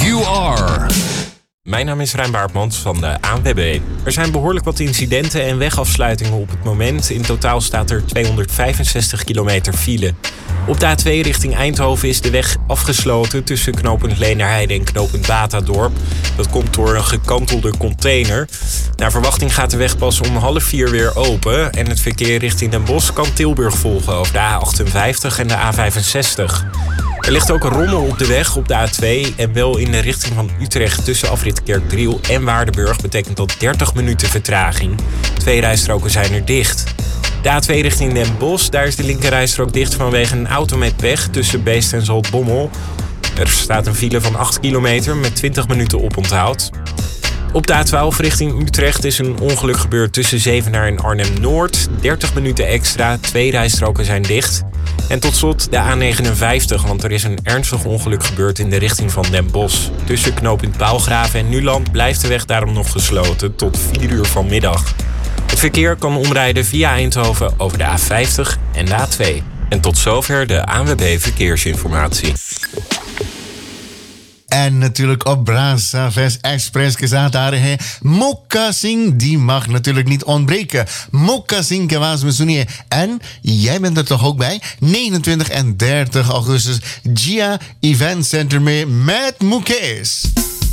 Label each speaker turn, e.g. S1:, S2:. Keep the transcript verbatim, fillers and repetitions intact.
S1: You are.
S2: Mijn naam is Rijn Baartmans van de A N W B. Er zijn behoorlijk wat incidenten en wegafsluitingen op het moment. In totaal staat er tweehonderdvijfenzestig kilometer file. Op de A twee richting Eindhoven is de weg afgesloten tussen knooppunt Leenderheide en knooppunt Batadorp. Dat komt door een gekantelde container. Naar verwachting gaat de weg pas om half vier weer open. En het verkeer richting Den Bosch kan Tilburg volgen over de A achtenvijftig en de A vijfenzestig. Er ligt ook een rommel op de weg op de A twee en wel in de richting van Utrecht tussen afrit Kerkdriel en Waardenburg betekent dat dertig minuten vertraging. Twee rijstroken zijn er dicht. De A twee richting Den Bosch, daar is de linkerrijstrook dicht vanwege een auto met pech tussen Beest en Zaltbommel. Er staat een file van acht kilometer met twintig minuten oponthoud. Op de A twaalf richting Utrecht is een ongeluk gebeurd tussen Zevenaar en Arnhem-Noord. dertig minuten extra, twee rijstroken zijn dicht. En tot slot de A negenenvijftig, want er is een ernstig ongeluk gebeurd in de richting van Den Bosch. Tussen knooppunt Paalgraven en Nuland blijft de weg daarom nog gesloten tot vier uur vanmiddag. Het verkeer kan omrijden via Eindhoven over de A vijftig en de A twee. En tot zover de A N W B Verkeersinformatie.
S3: En natuurlijk op Brazzavest Express gezet daar. Mokasing, die mag natuurlijk niet ontbreken. Mokasing Kawas Mesunier. En jij bent er toch ook bij? negenentwintig en dertig augustus. Gia Event Center mee met Moekes.